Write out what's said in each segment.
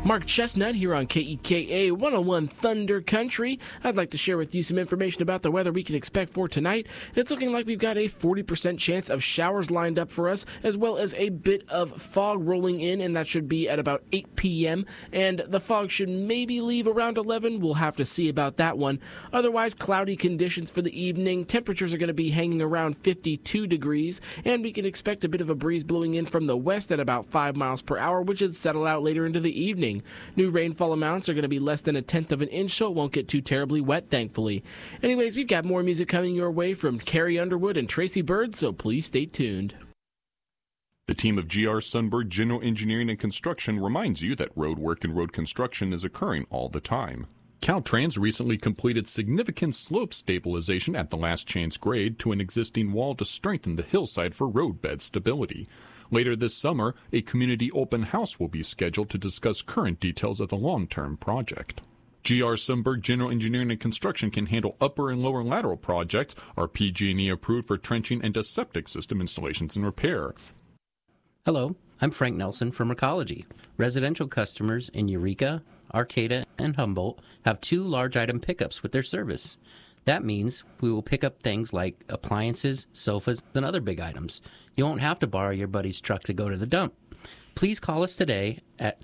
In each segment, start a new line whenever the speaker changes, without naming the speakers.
Mark Chestnut here on KEKA 101 Thunder Country. I'd like to share with you some information about the weather we can expect for tonight. It's looking like we've got a 40% chance of showers lined up for us, as well as a bit of fog rolling in, and that should be at about 8 p.m. And the fog should maybe leave around 11. We'll have to see about that one. Otherwise, cloudy conditions for the evening. Temperatures are going to be hanging around 52 degrees, and we can expect a bit of a breeze blowing in from the west at about 5 miles per hour, which should settle out later into the evening. New rainfall amounts are going to be less than 1/10 of an inch, so it won't get too terribly wet, thankfully. Anyways, we've got more music coming your way from Carrie Underwood and Tracy Bird, so please stay tuned.
The team of GR Sundberg General Engineering and Construction reminds you that road work and road construction is occurring all the time. Caltrans recently completed significant slope stabilization at the last chance grade to an existing wall to strengthen the hillside for roadbed stability. Later this summer, a community open house will be scheduled to discuss current details of the long-term project. GR Sundberg General Engineering and Construction can handle upper and lower lateral projects, are PG&E approved for trenching and septic system installations and repair.
Hello, I'm Frank Nelson from Recology. Residential customers in Eureka, Arcata, and Humboldt have 2 large item pickups with their service. That means we will pick up things like appliances, sofas, and other big items. You won't have to borrow your buddy's truck to go to the dump. Please call us today at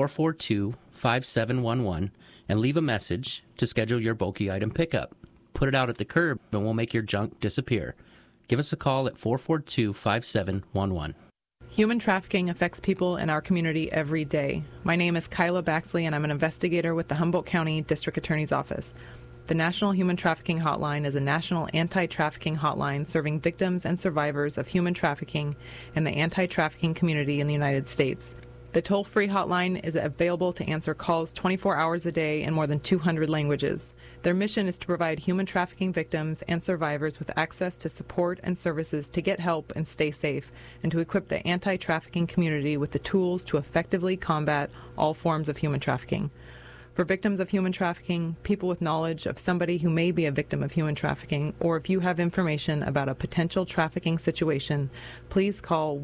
442-5711 and leave a message to schedule your bulky item pickup. Put it out at the curb and we'll make your junk disappear. Give us a call at 442-5711.
Human trafficking affects people in our community every day. My name is Kyla Baxley, and I'm an investigator with the Humboldt County District Attorney's Office. The National Human Trafficking Hotline is a national anti-trafficking hotline serving victims and survivors of human trafficking and the anti-trafficking community in the United States. The toll-free hotline is available to answer calls 24 hours a day in more than 200 languages. Their mission is to provide human trafficking victims and survivors with access to support and services to get help and stay safe, and to equip the anti-trafficking community with the tools to effectively combat all forms of human trafficking. For victims of human trafficking, people with knowledge of somebody who may be a victim of human trafficking, or if you have information about a potential trafficking situation, please call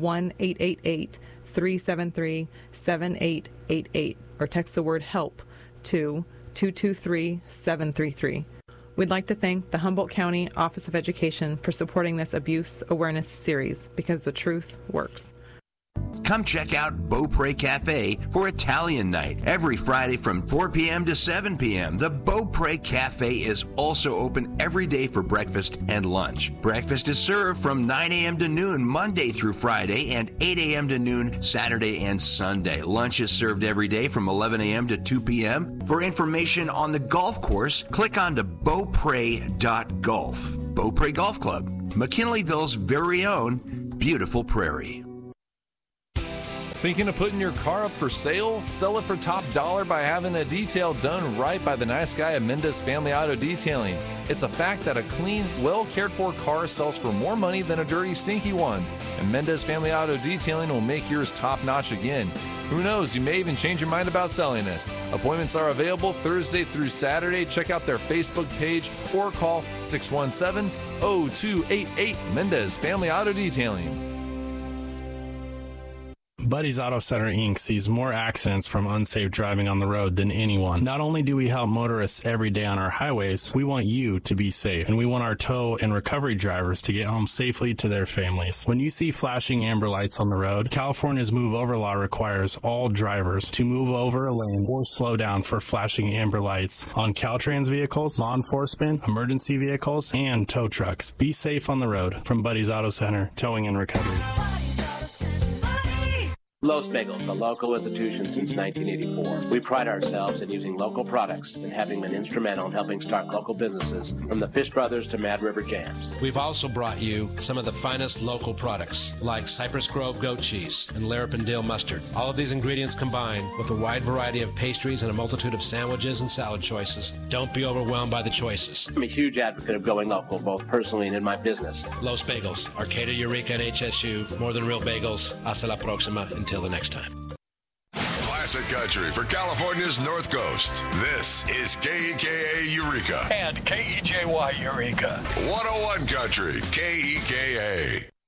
1-888-373-7888 or text the word HELP to 223-733. We'd like to thank the Humboldt County Office of Education for supporting this abuse awareness series, because the truth works.
Come check out Beaupre Cafe for Italian night every Friday from 4 p.m. to 7 p.m. The Beaupre Cafe is also open every day for breakfast and lunch. Breakfast is served from 9 a.m. to noon Monday through Friday and 8 a.m. to noon Saturday and Sunday. Lunch is served every day from 11 a.m. to 2 p.m. For information on the golf course, click on to beaupre.golf. Beaupre Golf Club, McKinleyville's very own beautiful prairie.
Thinking of putting your car up for sale? Sell it for top dollar by having a detail done right by the nice guy at Mendez Family Auto Detailing. It's a fact that a clean, well-cared-for car sells for more money than a dirty, stinky one. And Mendez Family Auto Detailing will make yours top-notch again. Who knows, you may even change your mind about selling it. Appointments are available Thursday through Saturday. Check out their Facebook page or call 617-0288 Mendez Family Auto Detailing.
Buddy's Auto Center Inc. sees more accidents from unsafe driving on the road than anyone. Not only do we help motorists every day on our highways, we want you to be safe, and we want our tow and recovery drivers to get home safely to their families. When you see flashing amber lights on the road, California's Move Over law requires all drivers to move over a lane or slow down for flashing amber lights on Caltrans vehicles, law enforcement, emergency vehicles, and tow trucks. Be safe on the road. From Buddy's Auto Center, Towing and Recovery.
Los Bagels, a local institution since 1984. We pride ourselves in using local products and having been instrumental in helping start local businesses, from the Fish Brothers to Mad River Jams.
We've also brought you some of the finest local products, like Cypress Grove goat cheese and Larapin dill mustard. All of these ingredients combined with a wide variety of pastries and a multitude of sandwiches and salad choices. Don't be overwhelmed by the choices.
I'm a huge advocate of going local, both personally and in my business.
Los Bagels, Arcata, Eureka, and HSU. More than real bagels. Hasta la próxima. Until the next time.
Classic country for California's North Coast. This is KEKA Eureka.
And KEJY Eureka.
101 Country, KEKA.